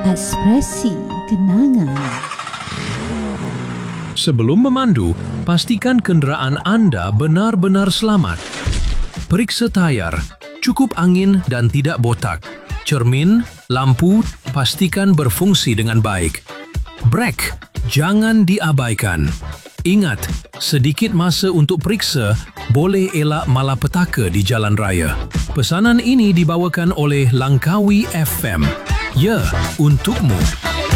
Ekspresi Kenangan. Sebelum memandu, pastikan kenderaan anda benar-benar selamat. Periksa tayar, cukup angin dan tidak botak. Cermin, lampu, pastikan berfungsi dengan baik. Brek, jangan diabaikan. Ingat, sedikit masa untuk periksa boleh elak malapetaka di jalan raya. Pesanan ini dibawakan oleh Langkawi FM. Ya, untukmu.